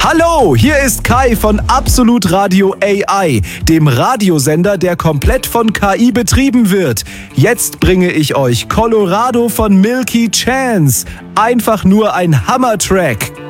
Hallo, hier ist Kai von Absolut Radio AI, dem Radiosender, der komplett von KI betrieben wird. Jetzt bringe ich euch Colorado von Milky Chance. Einfach nur ein Hammertrack.